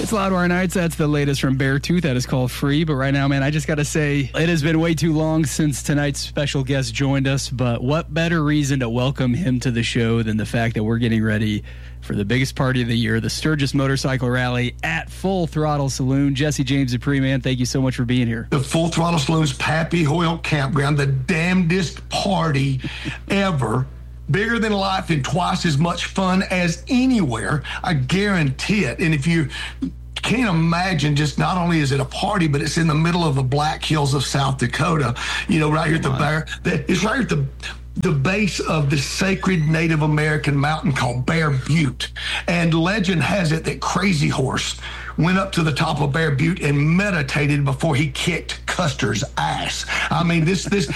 It's Loudwire Nights. That's the latest from Beartooth. That is called Free. But right now, man, I just got to say, it has been way too long since tonight's special guest joined us. But what better reason to welcome him to the show than the fact that we're getting ready for the biggest party of the year, the Sturgis Motorcycle Rally at Full Throttle Saloon. Jesse James Dupree, man, thank you so much for being here. The Full Throttle Saloon's Pappy Hoyle Campground, the damnedest party ever. Bigger than life and twice as much fun as anywhere. I guarantee it. And if you can't imagine, just not only is it a party, but it's in the middle of the Black Hills of South Dakota, right here at the Bear. It's right here at the base of the sacred Native American mountain called Bear Butte. And legend has it that Crazy Horse went up to the top of Bear Butte and meditated before he kicked Custer's ass. I mean,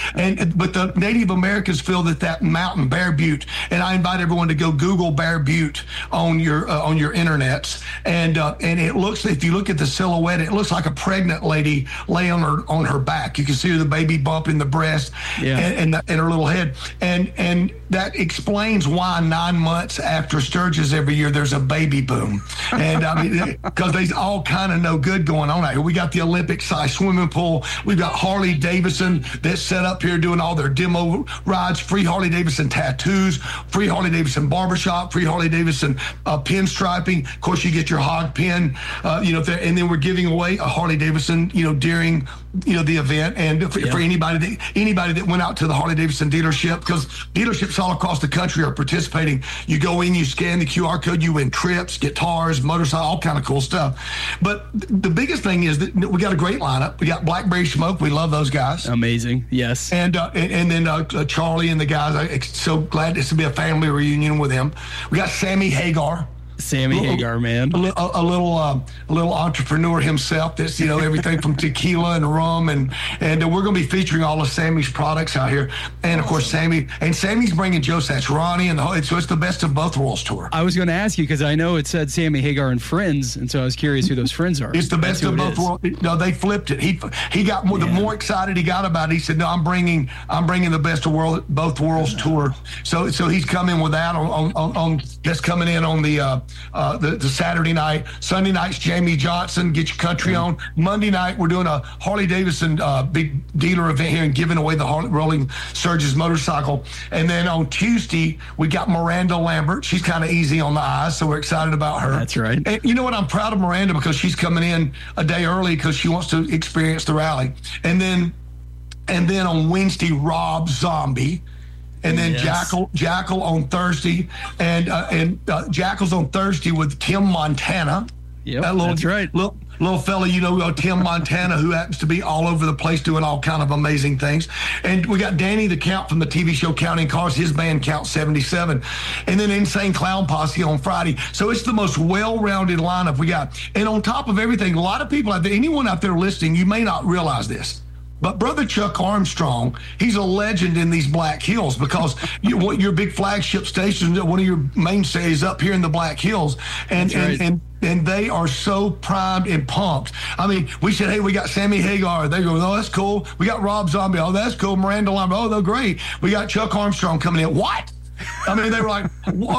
but the Native Americans feel that mountain, Bear Butte, and I invite everyone to go Google Bear Butte on your internets, and it looks, if you look at the silhouette, it looks like a pregnant lady laying on her back. You can see the baby bump in the breast, and her little head, and that explains why 9 months after Sturgis every year there's a baby boom, and I mean, because they all kind of no good going on out here. We got the Olympic-sized swimming pool. We've got Harley Davidson that's set up here doing all their demo rides, free Harley Davidson tattoos, free Harley Davidson barbershop, free Harley Davidson pinstriping. Of course, you get your hog pin, and then we're giving away a Harley Davidson, during the event, and for anybody that went out to the Harley Davidson dealership, because dealerships all across the country are participating. You go in, you scan the QR code, you win trips, guitars, motorcycle, all kind of cool stuff. But the biggest thing is that we got a great lineup. We got Blackberry Smoke. We love those guys. Amazing. Yes. And then Charlie and the guys. I'm so glad this will be a family reunion with them. We got Sammy Hagar. Hagar, man. A little entrepreneur himself. That's everything from tequila and rum, and we're going to be featuring all of Sammy's products out here. And of course, Sammy's bringing Joe Satriani, and so it's the best of both worlds tour. I was going to ask you because I know it said Sammy Hagar and friends, and so I was curious who those friends are. It's the best of both worlds. No, they flipped it. He got more. The more excited he got about it, he said, "No, I'm bringing the best of both worlds tour." So he's coming with that on that's coming in on the Saturday night. Sunday night's Jamie Johnson, Get Your Country On. Monday night, we're doing a Harley Davidson big dealer event here and giving away the Rolling Surges motorcycle. And then on Tuesday, we got Miranda Lambert. She's kind of easy on the eyes, so we're excited about her. That's right. And you know what? I'm proud of Miranda because she's coming in a day early because she wants to experience the rally. And then on Wednesday, Rob Zombie. And then Jackal on Thursday, and Jackal's on Thursday with Tim Montana. Yep, that's right. Little fella, Tim Montana, who happens to be all over the place doing all kind of amazing things. And we got Danny the Count from the TV show Counting Cars, his band Count 77. And then Insane Clown Posse on Friday. So it's the most well-rounded lineup we got. And on top of everything, a lot of people out there, anyone out there listening, you may not realize this, but Brother Chuck Armstrong, he's a legend in these Black Hills because your big flagship station, one of your mainstays up here in the Black Hills, and they are so primed and pumped. I mean, we said, hey, we got Sammy Hagar. They go, oh, that's cool. We got Rob Zombie. Oh, that's cool. Miranda Lambert. Oh, they're great. We got Chuck Armstrong coming in. What? I mean, they were like,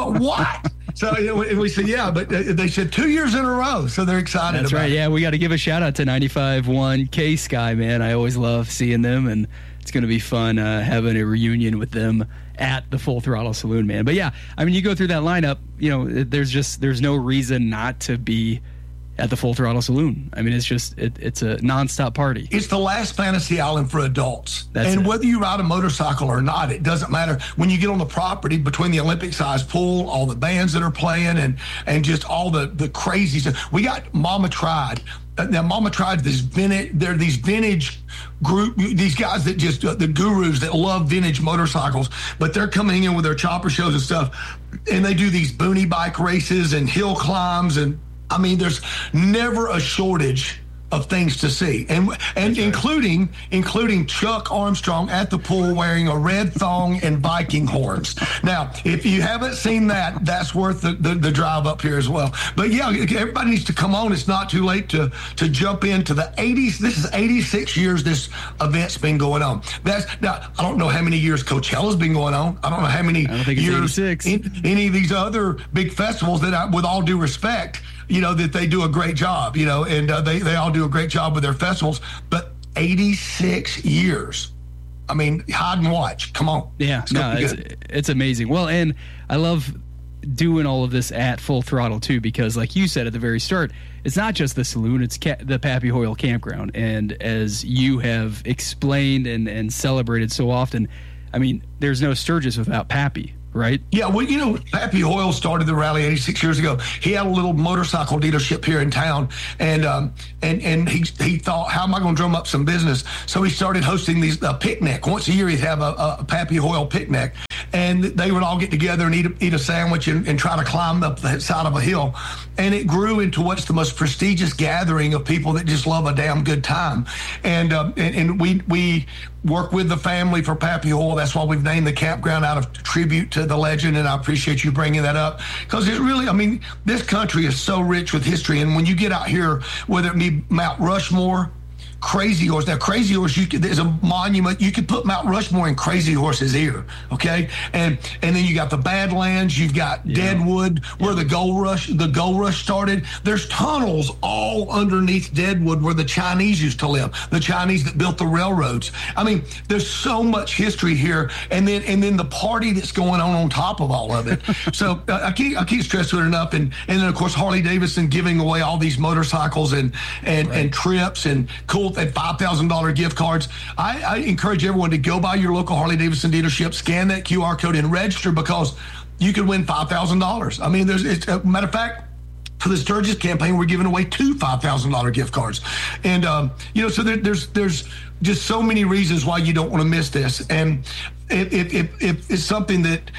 what? So we said, yeah, but they said 2 years in a row, so they're excited. That's about right. it. Yeah, we got to give a shout out to 95.1 K-Sky, man. I always love seeing them, and it's going to be fun having a reunion with them at the Full Throttle Saloon, man. But yeah, I mean, you go through that lineup, there's no reason not to be at the Full Throttle Saloon. I mean, it's a nonstop party. It's the last fantasy island for adults. Whether you ride a motorcycle or not, it doesn't matter. When you get on the property between the Olympic-sized pool, all the bands that are playing, and just all the crazy stuff. We got Mama Tried. Now, Mama Tried they're these vintage group, these guys that just, the gurus that love vintage motorcycles, but they're coming in with their chopper shows and stuff, and they do these boonie bike races and hill climbs, and I mean, there's never a shortage of things to see, and including Chuck Armstrong at the pool wearing a red thong and Viking horns. Now, if you haven't seen that, that's worth the drive up here as well. But yeah, everybody needs to come on. It's not too late to jump into the 80s. This is 86 years this event's been going on. Now, I don't know how many years Coachella's been going on. I don't know how many years 86. Any of these other big festivals that, with all due respect, that they do a great job, and they all do a great job with their festivals. But 86 years. I mean, hide and watch. Come on. Yeah, it's amazing. Well, and I love doing all of this at Full Throttle too, because like you said at the very start, it's not just the saloon, it's the Pappy Hoyle Campground. And as you have explained and celebrated so often, I mean, there's no Sturgis without Pappy, right? Yeah, well, Pappy Hoyle started the rally 86 years ago. He had a little motorcycle dealership here in town, and he thought, how am I going to drum up some business? So he started hosting these picnic. Once a year, he'd have a Pappy Hoyle picnic, and they would all get together and eat a sandwich and try to climb up the side of a hill. And it grew into what's the most prestigious gathering of people that just love a damn good time. And we work with the family for Pappy Hoyle. That's why we've named the campground out of tribute to the legend, and I appreciate you bringing that up, because it really, I mean, this country is so rich with history, and when you get out here, whether it be Mount Rushmore, Crazy Horse. Now, Crazy Horse, there's a monument. You could put Mount Rushmore in Crazy Horse's ear, okay? And then you got the Badlands. You've got Deadwood, where the gold rush started. There's tunnels all underneath Deadwood where the Chinese used to live. The Chinese that built the railroads. I mean, there's so much history here, and then the party that's going on top of all of it. So I can't stress it enough. And then of course Harley Davidson giving away all these motorcycles and trips and cool at $5,000 gift cards. I encourage everyone to go by your local Harley Davidson dealership, scan that QR code, and register, because you could win $5,000. I mean, it's a matter of fact, for the Sturgis campaign, we're giving away 2 $5,000 gift cards. And, so there's just so many reasons why you don't want to miss this. And if it's something if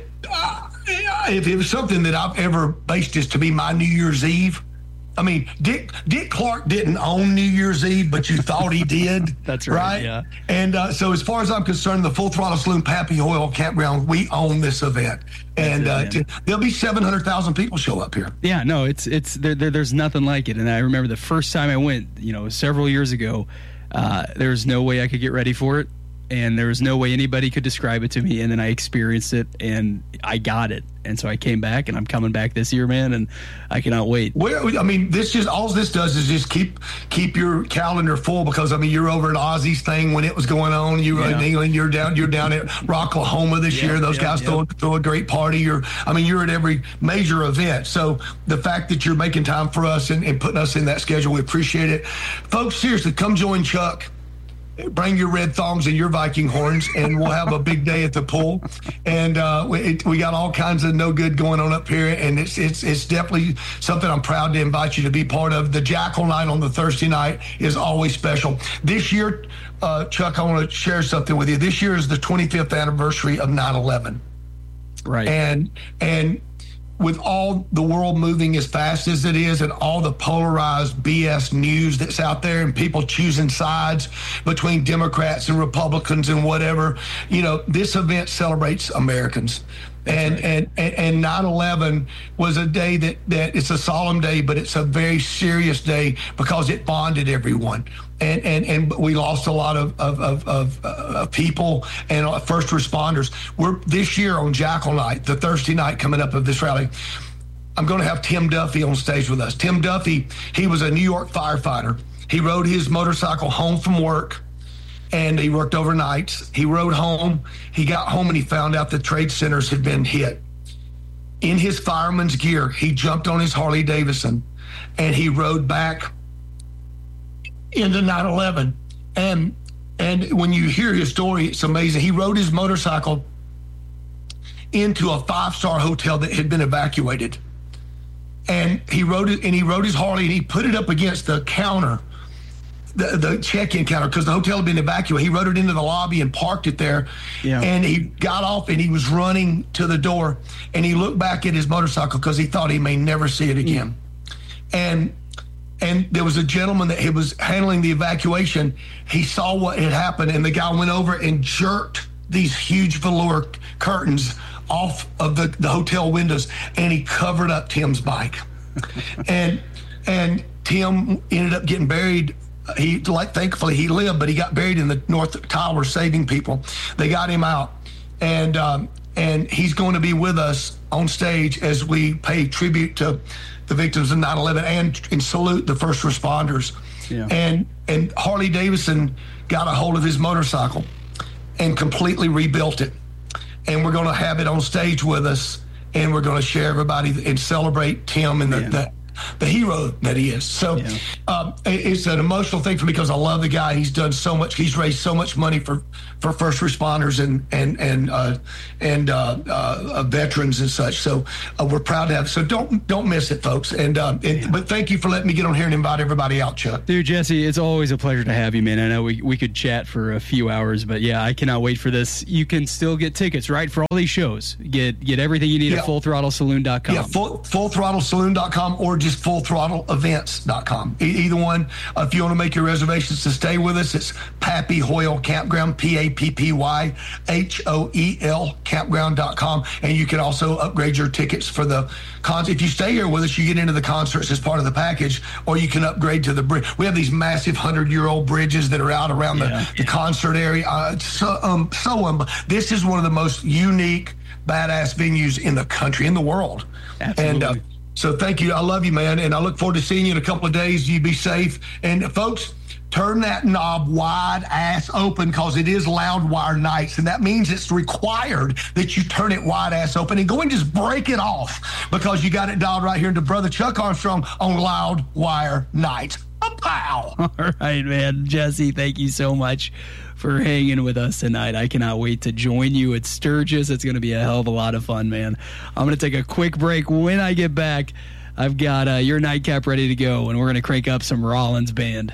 it was something that I've ever based this to be my New Year's Eve, I mean, Dick Clark didn't own New Year's Eve, but you thought he did. That's right. Yeah. And so as far as I'm concerned, the Full Throttle Saloon Pappy Hoyle Campground, we own this event. And there'll be 700,000 people show up here. Yeah, no, it's there's nothing like it. And I remember the first time I went, several years ago, there was no way I could get ready for it. And there was no way anybody could describe it to me. And then I experienced it, and I got it. And so I came back, and I'm coming back this year, man, and I cannot wait. Well, I mean, all this does is just keep your calendar full, because, I mean, you're over at Ozzy's thing when it was going on. You were in England. You're down at Rocklahoma this year. Those guys throw a great party. You're at every major event. So the fact that you're making time for us and putting us in that schedule, we appreciate it. Folks, seriously, come join Chuck. Bring your red thongs and your Viking horns, and we'll have a big day at the pool. And we got all kinds of no good going on up here, and it's definitely something I'm proud to invite you to be part of. The Jackal Night on the Thursday night is always special. This year, Chuck, I want to share something with you. This year is the 25th anniversary of 9/11. Right. And with all the world moving as fast as it is, and all the polarized BS news that's out there, and people choosing sides between Democrats and Republicans and whatever, this event celebrates Americans. And 9/11 was a day that it's a solemn day, but it's a very serious day, because it bonded everyone. And we lost a lot of people and first responders. We're this year on Jackal Night, the Thursday night coming up of this rally, I'm going to have Tim Duffy on stage with us. Tim Duffy, he was a New York firefighter. He rode his motorcycle home from work, and he worked overnights. He rode home. He got home, and he found out the trade centers had been hit. In his fireman's gear, he jumped on his Harley Davidson, and he rode back into 9/11. And when you hear his story, it's amazing. He rode his motorcycle into a 5-star hotel that had been evacuated. And he rode his Harley, and he put it up against the counter, the check-in counter, because the hotel had been evacuated. He rode it into the lobby and parked it there. Yeah. And he got off, and he was running to the door, and he looked back at his motorcycle because he thought he may never see it again. And there was a gentleman that he was handling the evacuation. He saw what had happened, and the guy went over and jerked these huge velour curtains off of the hotel windows, and he covered up Tim's bike. and Tim ended up getting buried. Thankfully he lived, but he got buried in the North Tower, saving people. They got him out, and and he's going to be with us on stage as we pay tribute to the victims of 9/11 and salute the first responders. Yeah. And Harley Davidson got a hold of his motorcycle and completely rebuilt it. And we're going to have it on stage with us, and we're going to share everybody and celebrate Tim and the hero that he is. So it's an emotional thing for me because I love the guy. He's done so much. He's raised so much money for first responders and veterans and such. So we're proud to have it. So don't miss it, folks. But thank you for letting me get on here and invite everybody out, Chuck. Dude, Jesse, it's always a pleasure to have you, man. I know we could chat for a few hours, but yeah, I cannot wait for this. You can still get tickets, right, for all these shows. Get everything you need at FullThrottleSaloon.com. Yeah, FullThrottleSaloon.com or just FullThrottleEvents.com. Either one. If you want to make your reservations to stay with us, it's Pappy Hoyle Campground, PAPPYHOEL Campground.com. And you can also upgrade your tickets for the concert. If you stay here with us, you get into the concerts as part of the package, or you can upgrade to the bridge. We have these massive 100-year-old bridges that are out around the concert area. This is one of the most unique, badass venues in the country, in the world. Absolutely. And so thank you. I love you, man. And I look forward to seeing you in a couple of days. You be safe. And folks, turn that knob wide ass open because it is Loudwire nights. And that means it's required that you turn it wide ass open and go and just break it off because you got it dialed right here into Brother Chuck Armstrong on Loudwire nights. Pow! All right, man. Jesse, thank you so much for hanging with us tonight. I cannot wait to join you at Sturgis. It's going to be a hell of a lot of fun, man. I'm going to take a quick break. When I get back, I've got your nightcap ready to go, and we're going to crank up some Rollins Band.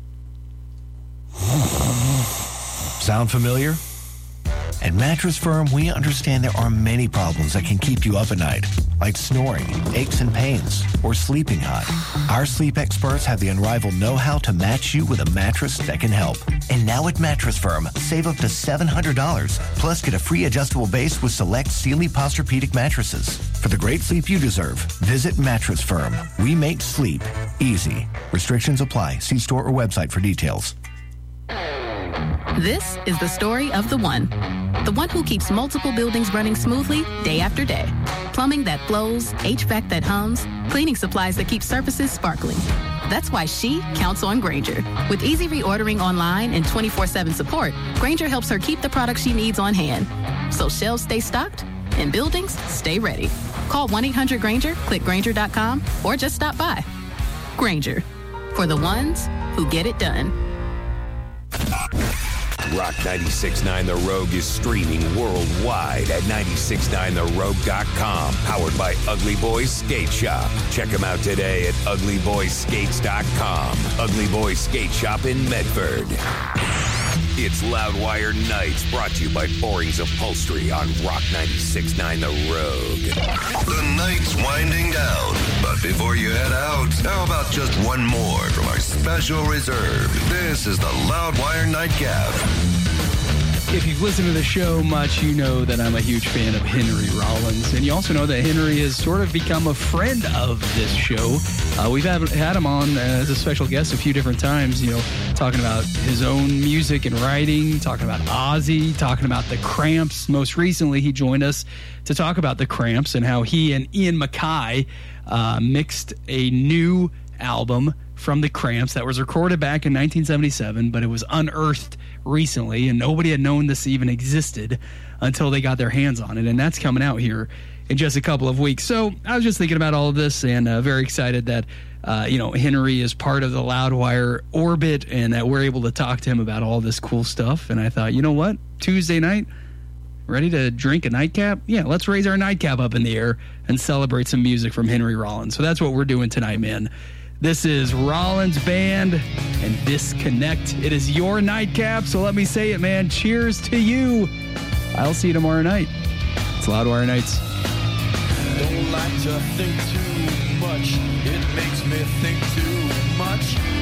Sound familiar? At Mattress Firm, we understand there are many problems that can keep you up at night, like snoring, aches and pains, or sleeping hot. Our sleep experts have the unrivaled know-how to match you with a mattress that can help. And now at Mattress Firm, save up to $700, plus get a free adjustable base with select Sealy Posturepedic mattresses. For the great sleep you deserve, visit Mattress Firm. We make sleep easy. Restrictions apply. See store or website for details. This is the story of the one who keeps multiple buildings running smoothly day after day. Plumbing that flows, HVAC that hums, cleaning supplies that keep surfaces sparkling. That's why she counts on Grainger. With easy reordering online and 24/7 support, Grainger helps her keep the products she needs on hand. So shelves stay stocked and buildings stay ready. Call 1-800-GRAINGER, click Grainger.com, or just stop by. Grainger, for the ones who get it done. Rock 96.9 The Rogue is streaming worldwide at 969therogue.com. Powered by Ugly Boys Skate Shop. Check them out today at uglyboyskates.com. Ugly Boys Skate Shop in Medford. It's Loudwire Nights, brought to you by Boring's Upholstery on Rock 96.9 The Rogue. The night's winding down, but before you head out, how about just one more from our special reserve? This is the Loudwire Nightcap. If you've listened to the show much, you know that I'm a huge fan of Henry Rollins. And you also know that Henry has sort of become a friend of this show. We've had him on as a special guest a few different times, talking about his own music and writing, talking about Ozzy, talking about the Cramps. Most recently, he joined us to talk about the Cramps and how he and Ian MacKaye mixed a new album from the Cramps that was recorded back in 1977, but it was unearthed recently, and nobody had known this even existed until they got their hands on it, and that's coming out here in just a couple of weeks. So I was just thinking about all of this, and very excited that Henry is part of the Loudwire orbit, and that we're able to talk to him about all this cool stuff. And I thought, you know what, Tuesday night, ready to drink a nightcap? Yeah, let's raise our nightcap up in the air and celebrate some music from Henry Rollins. So that's what we're doing tonight, man. This is Rollins Band and Disconnect. It is your nightcap, so let me say it, man. Cheers to you. I'll see you tomorrow night. It's Loudwire Nights. Don't like to think too much. It makes me think too much.